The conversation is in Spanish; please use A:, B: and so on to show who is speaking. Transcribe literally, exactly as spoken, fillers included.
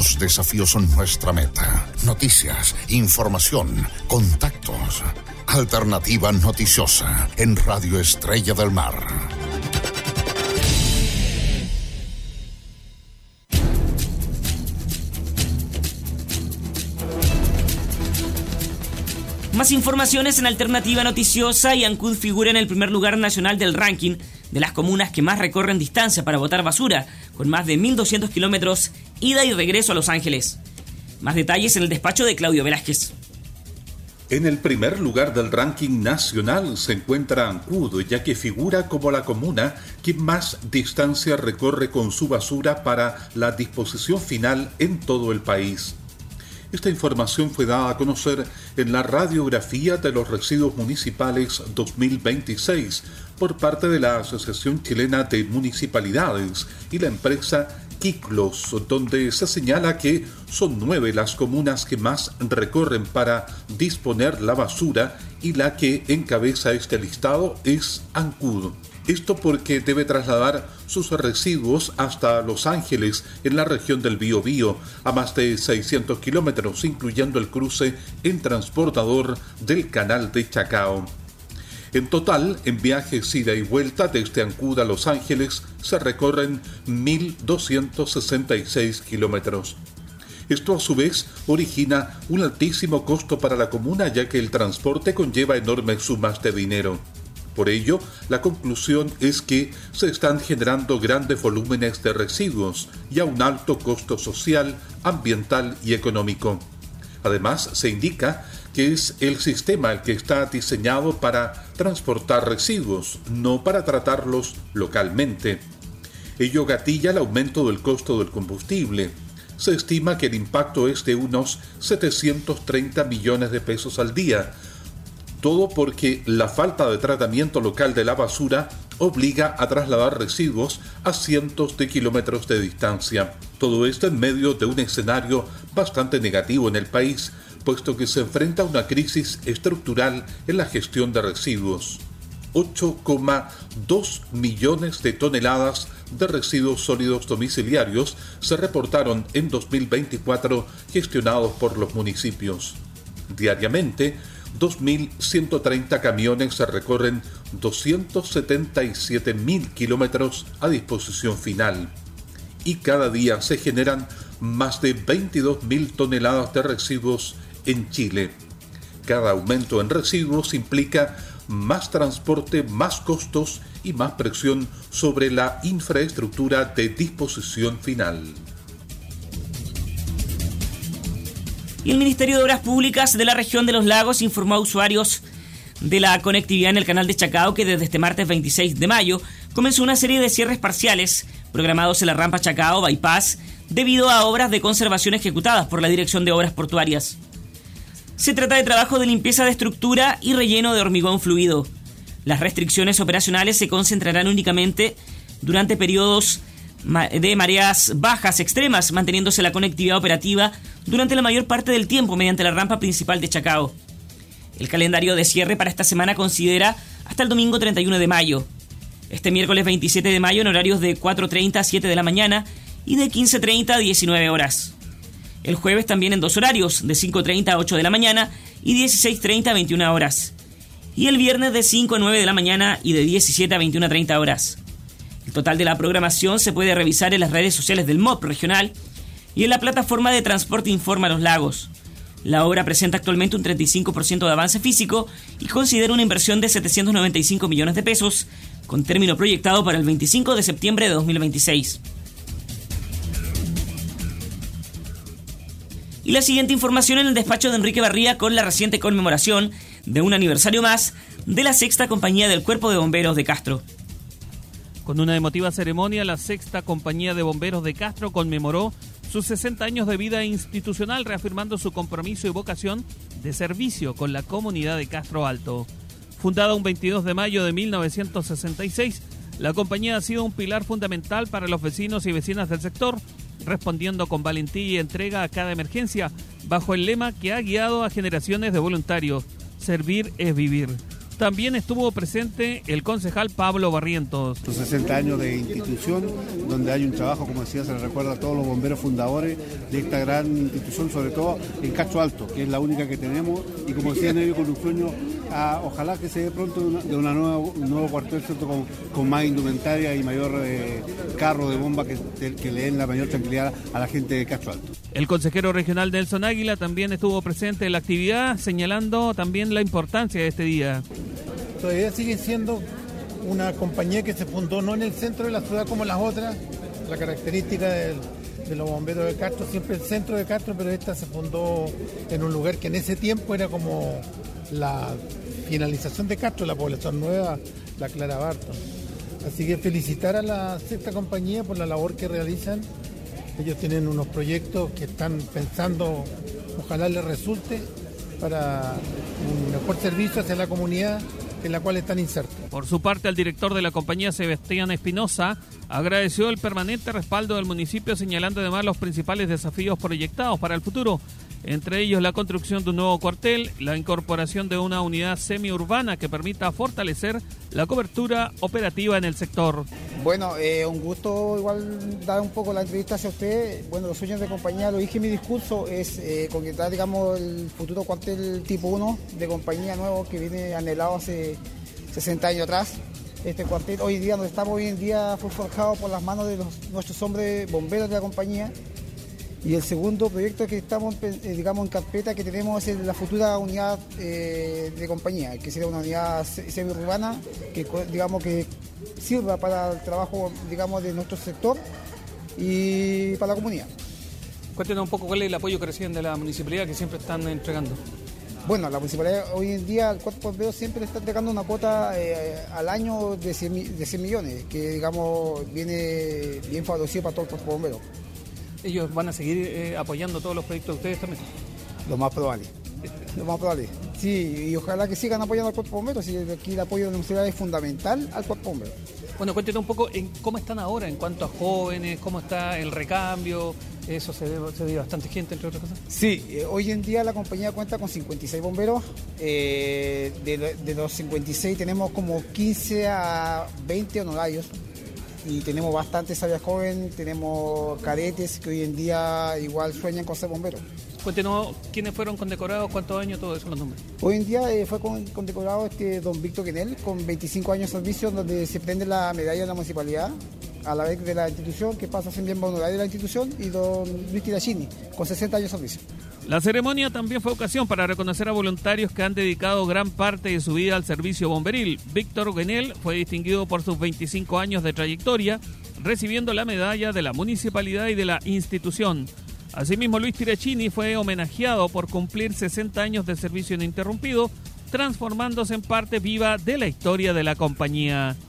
A: Los desafíos son nuestra meta. Noticias, información, contactos. Alternativa Noticiosa en Radio Estrella del Mar.
B: Más informaciones en Alternativa Noticiosa. y Ancud figura en el primer lugar nacional del ranking de las comunas que más recorren distancia para botar basura, con más de mil doscientos kilómetros ida y regreso a Los Ángeles. Más detalles en el despacho de Claudio Velázquez.
C: En el primer lugar del ranking nacional se encuentra Ancud, ya que figura como la comuna que más distancia recorre con su basura para la disposición final en todo el país. Esta información fue dada a conocer en la radiografía de los residuos municipales dos mil veintiséis por parte de la Asociación Chilena de Municipalidades y la empresa Kiklos, donde se señala que son nueve las comunas que más recorren para disponer la basura y la que encabeza este listado es Ancud. Esto porque debe trasladar sus residuos hasta Los Ángeles, en la región del Biobío, a más de seiscientos kilómetros, incluyendo el cruce en transportador del Canal de Chacao. En total, en viajes ida y vuelta desde Ancud a Los Ángeles, se recorren mil doscientos sesenta y seis kilómetros. Esto a su vez origina un altísimo costo para la comuna, ya que el transporte conlleva enormes sumas de dinero. Por ello, la conclusión es que se están generando grandes volúmenes de residuos y a un alto costo social, ambiental y económico. Además, se indica que es el sistema el que está diseñado para transportar residuos, no para tratarlos localmente. Ello gatilla el aumento del costo del combustible. Se estima que el impacto es de unos setecientos treinta millones de pesos al día, todo porque la falta de tratamiento local de la basura obliga a trasladar residuos a cientos de kilómetros de distancia. Todo esto en medio de un escenario bastante negativo en el país, puesto que se enfrenta a una crisis estructural en la gestión de residuos. ocho coma dos millones de toneladas de residuos sólidos domiciliarios se reportaron en dos mil veinticuatro gestionados por los municipios. Diariamente, dos mil ciento treinta camiones se recorren doscientos setenta y siete mil kilómetros a disposición final. Y cada día se generan más de veintidós mil toneladas de residuos en Chile. Cada aumento en residuos implica más transporte, más costos y más presión sobre la infraestructura de disposición final.
B: Y el Ministerio de Obras Públicas de la región de Los Lagos informó a usuarios de la conectividad en el canal de Chacao que desde este martes veintiséis de mayo comenzó una serie de cierres parciales programados en la rampa Chacao Bypass debido a obras de conservación ejecutadas por la Dirección de Obras Portuarias. Se trata de trabajo de limpieza de estructura y relleno de hormigón fluido. Las restricciones operacionales se concentrarán únicamente durante periodos de mareas bajas extremas, manteniéndose la conectividad operativa durante la mayor parte del tiempo mediante la rampa principal de Chacao. El calendario de cierre para esta semana considera hasta el domingo treinta y uno de mayo. Este miércoles veintisiete de mayo en horarios de cuatro treinta a siete de la mañana y de quince treinta a diecinueve horas. El jueves también en dos horarios, de cinco treinta a ocho de la mañana y dieciséis treinta a veintiuna horas. Y el viernes de cinco a nueve de la mañana y de diecisiete a veintiuna treinta horas. El total de la programación se puede revisar en las redes sociales del M O P regional y en la plataforma de Transporte Informa Los Lagos. La obra presenta actualmente un treinta y cinco por ciento de avance físico y considera una inversión de setecientos noventa y cinco millones de pesos, con término proyectado para el veinticinco de septiembre de dos mil veintiséis. Y la siguiente información en el despacho de Enrique Barría con la reciente conmemoración de un aniversario más de la sexta compañía del Cuerpo de Bomberos de Castro.
D: Con una emotiva ceremonia, la sexta compañía de bomberos de Castro conmemoró sus sesenta años de vida institucional, reafirmando su compromiso y vocación de servicio con la comunidad de Castro Alto. Fundada un veintidós de mayo de mil novecientos sesenta y seis, la compañía ha sido un pilar fundamental para los vecinos y vecinas del sector, respondiendo con valentía y entrega a cada emergencia, bajo el lema que ha guiado a generaciones de voluntarios: servir es vivir. También estuvo presente el concejal Pablo Barrientos.
E: Sus sesenta años de institución, donde hay un trabajo, como decía, se le recuerda a todos los bomberos fundadores de esta gran institución, sobre todo en Castro Alto, que es la única que tenemos, y como decía Nevio, con un sueño, a, ojalá que se dé pronto de, una, de una nueva, un nuevo cuartel, ¿cierto? Con, con más indumentaria y mayor eh, carro de bomba que, que le den la mayor tranquilidad a la gente de Castro Alto.
D: El consejero regional Nelson Águila también estuvo presente en la actividad, señalando también la importancia de este día.
F: Todavía sigue siendo una compañía que se fundó no en el centro de la ciudad como las otras. La característica del, de los bomberos de Castro, siempre el centro de Castro, pero esta se fundó en un lugar que en ese tiempo era como la finalización de Castro, la población nueva, la Clara Barton. Así que felicitar a la sexta compañía por la labor que realizan. Ellos tienen unos proyectos que están pensando, ojalá les resulte, para un mejor servicio hacia la comunidad en la cual están insertos.
D: Por su parte, el director de la compañía, Sebastián Espinosa, agradeció el permanente respaldo del municipio, señalando además los principales desafíos proyectados para el futuro, entre ellos la construcción de un nuevo cuartel, la incorporación de una unidad semiurbana que permita fortalecer la cobertura operativa en el sector.
G: Bueno, eh, un gusto igual dar un poco la entrevista hacia usted. Bueno, los sueños de compañía, lo dije en mi discurso, es eh, concretar, digamos, el futuro cuartel tipo uno de compañía nuevo que viene anhelado hace sesenta años atrás. Este cuartel hoy en día, donde estamos hoy en día, fue forjado por las manos de los, nuestros hombres bomberos de la compañía. Y el segundo proyecto que estamos, eh, digamos, en carpeta que tenemos es la futura unidad eh, de compañía, que sería una unidad semiurbana que, digamos, que sirva para el trabajo, digamos, de nuestro sector y para la comunidad.
D: Cuéntenos un poco cuál es el apoyo que reciben de la municipalidad, que siempre están entregando.
G: Bueno, la municipalidad hoy en día al cuerpo bombero siempre le está entregando una cuota eh, al año de cien millones, que, digamos, viene bien favorecido para todo el cuerpo bombero.
D: ¿Ellos van a seguir eh, apoyando todos los proyectos de ustedes también?
G: Lo más probable, lo más probable. Sí, y ojalá que sigan apoyando al cuerpo bombero, si aquí el apoyo de la municipalidad es fundamental al cuerpo bombero.
D: Bueno, cuéntenos un poco en cómo están ahora, en cuanto a jóvenes, cómo está el recambio, eso se ve, se ve bastante gente, entre otras cosas.
G: Sí, eh, hoy en día la compañía cuenta con cincuenta y seis bomberos, eh, de, de los cincuenta y seis tenemos como quince a veinte honorarios, y tenemos bastantes áreas jóvenes, tenemos cadetes que hoy en día igual sueñan con ser bomberos.
D: Cuéntenos quiénes fueron condecorados, cuántos años, todo eso, los nombres.
G: Hoy en día eh, fue con, condecorado este don Víctor Quenel con veinticinco años de servicio, donde se prende la medalla de la municipalidad a la vez de la institución, que pasa a ser miembro honorario de la institución, y don Luis Tirachini con sesenta años de servicio.
D: La ceremonia también fue ocasión para reconocer a voluntarios que han dedicado gran parte de su vida al servicio bomberil. Víctor Guenel fue distinguido por sus veinticinco años de trayectoria, recibiendo la medalla de la municipalidad y de la institución. Asimismo, Luis Tirachini fue homenajeado por cumplir sesenta años de servicio ininterrumpido, transformándose en parte viva de la historia de la compañía.